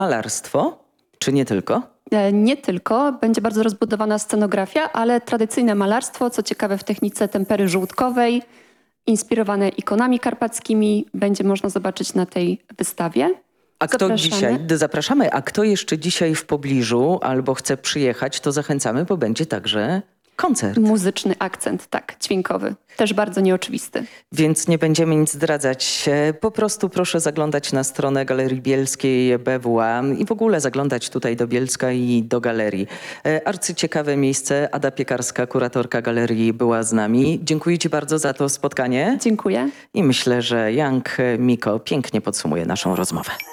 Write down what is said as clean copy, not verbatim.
Malarstwo? Czy nie tylko? Nie tylko, będzie bardzo rozbudowana scenografia, ale tradycyjne malarstwo, co ciekawe w technice tempery żółtkowej, inspirowane ikonami karpackimi, będzie można zobaczyć na tej wystawie. A kto dzisiaj? Zapraszamy. A kto jeszcze dzisiaj w pobliżu albo chce przyjechać, to zachęcamy, bo będzie także koncert. Muzyczny akcent, tak, dźwiękowy. Też bardzo nieoczywisty. Więc nie będziemy nic zdradzać. Po prostu proszę zaglądać na stronę Galerii Bielskiej BWA i w ogóle zaglądać tutaj do Bielska i do galerii. Arcyciekawe miejsce. Ada Piekarska, kuratorka galerii, była z nami. Dziękuję Ci bardzo za to spotkanie. Dziękuję. I myślę, że Young Miko pięknie podsumuje naszą rozmowę.